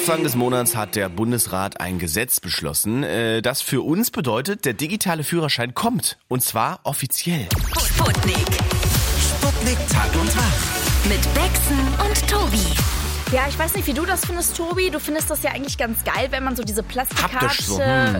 Anfang des Monats hat der Bundesrat ein Gesetz beschlossen, das für uns bedeutet, der digitale Führerschein kommt. Und zwar offiziell. Sputnik. Sputnik Tag und Tag. Mit Bexen und Tobi. Ja, ich weiß nicht, wie du das findest, Tobi. Du findest das ja eigentlich ganz geil, wenn man so diese Plastikkarte so,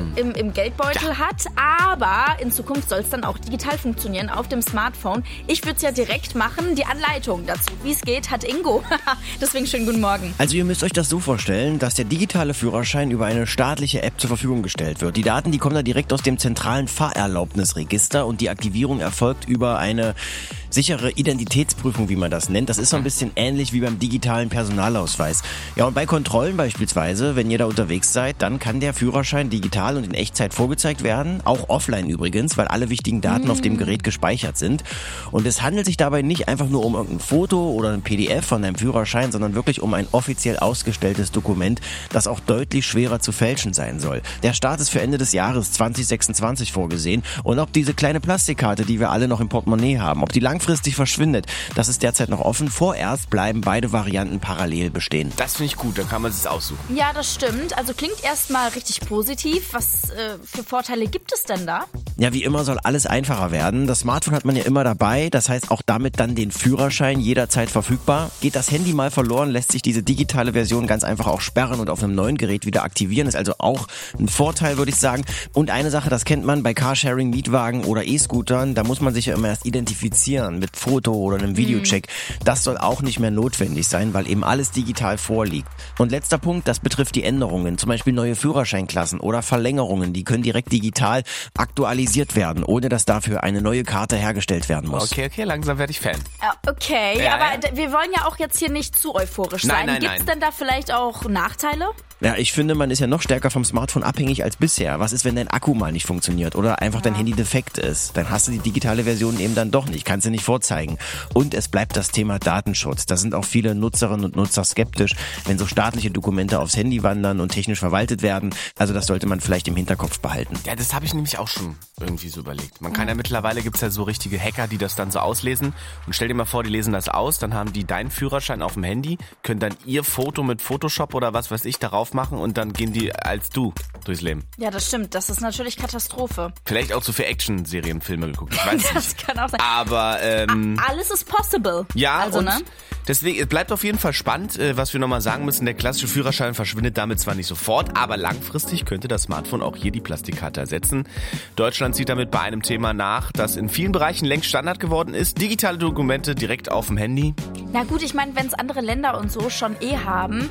im Geldbeutel hat. Aber in Zukunft soll es dann auch digital funktionieren auf dem Smartphone. Ich würde es ja direkt machen. Die Anleitung dazu, wie es geht, hat Ingo. Deswegen schönen guten Morgen. Also ihr müsst euch das so vorstellen, dass der digitale Führerschein über eine staatliche App zur Verfügung gestellt wird. Die Daten, die kommen da direkt aus dem zentralen Fahrerlaubnisregister und die Aktivierung erfolgt über eine sichere Identitätsprüfung, wie man das nennt. Das ist so ein bisschen ähnlich wie beim digitalen Personalausweis. Ja, und bei Kontrollen beispielsweise, wenn ihr da unterwegs seid, dann kann der Führerschein digital und in Echtzeit vorgezeigt werden, auch offline übrigens, weil alle wichtigen Daten auf dem Gerät gespeichert sind. Und es handelt sich dabei nicht einfach nur um irgendein Foto oder ein PDF von deinem Führerschein, sondern wirklich um ein offiziell ausgestelltes Dokument, das auch deutlich schwerer zu fälschen sein soll. Der Start ist für Ende des Jahres 2026 vorgesehen und ob diese kleine Plastikkarte, die wir alle noch im Portemonnaie haben, ob die langfristig verschwindet, das ist derzeit noch offen. Vorerst bleiben beide Varianten parallel bestehen. Das finde ich gut, da kann man es aussuchen. Ja, das stimmt. Also klingt erstmal richtig positiv. Was für Vorteile gibt es denn da? Ja, wie immer soll alles einfacher werden. Das Smartphone hat man ja immer dabei, das heißt auch damit dann den Führerschein jederzeit verfügbar. Geht das Handy mal verloren, lässt sich diese digitale Version ganz einfach auch sperren und auf einem neuen Gerät wieder aktivieren. Ist also auch ein Vorteil, würde ich sagen. Und eine Sache, das kennt man bei Carsharing, Mietwagen oder E-Scootern, da muss man sich ja immer erst identifizieren mit Foto oder einem Videocheck. Das soll auch nicht mehr notwendig sein, weil eben alles digital vorliegt. Und letzter Punkt, das betrifft die Änderungen, zum Beispiel neue Führerscheinklassen oder Verlängerungen, die können direkt digital aktualisiert werden, ohne dass dafür eine neue Karte hergestellt werden muss. Okay, langsam werde ich Fan. Okay, Ja, aber wir wollen ja auch jetzt hier nicht zu euphorisch sein. Nein. Gibt es denn da vielleicht auch Nachteile? Ja, ich finde, man ist ja noch stärker vom Smartphone abhängig als bisher. Was ist, wenn dein Akku mal nicht funktioniert oder einfach dein Handy defekt ist? Dann hast du die digitale Version eben dann doch nicht, kannst du nicht vorzeigen. Und es bleibt das Thema Datenschutz. Da sind auch viele Nutzerinnen und Nutzer skeptisch, wenn so staatliche Dokumente aufs Handy wandern und technisch verwaltet werden. Also das sollte man vielleicht im Hinterkopf behalten. Ja, das habe ich nämlich auch schon irgendwie so überlegt. Man kann ja mittlerweile, gibt's ja so richtige Hacker, die das dann so auslesen. Und stell dir mal vor, die lesen das aus, dann haben die deinen Führerschein auf dem Handy, können dann ihr Foto mit Photoshop oder was weiß ich darauf machen und dann gehen die als du durchs Leben. Ja, das stimmt. Das ist natürlich Katastrophe. Vielleicht auch zu viel Action-Serienfilme geguckt, ich weiß Das nicht. kann auch sein. Aber Alles ist possible. ja, also, und ne? deswegen, es bleibt auf jeden Fall spannend, was wir nochmal sagen müssen. Der klassische Führerschein verschwindet damit zwar nicht sofort, aber langfristig könnte das Smartphone auch hier die Plastikkarte ersetzen. Deutschland zieht damit bei einem Thema nach, das in vielen Bereichen längst Standard geworden ist. Digitale Dokumente direkt auf dem Handy. Na gut, ich meine, wenn es andere Länder und so schon haben,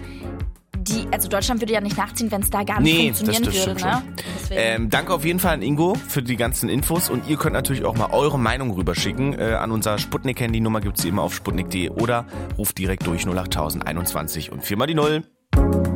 also Deutschland würde ja nicht nachziehen, wenn es da gar nicht funktionieren das würde. stimmt Ne? Deswegen. Danke auf jeden Fall an Ingo für die ganzen Infos und ihr könnt natürlich auch mal eure Meinung rüberschicken. An unser Sputnik-Handy-Nummer gibt's die immer auf sputnik.de oder ruft direkt durch 08000 21 und 4 mal die 0.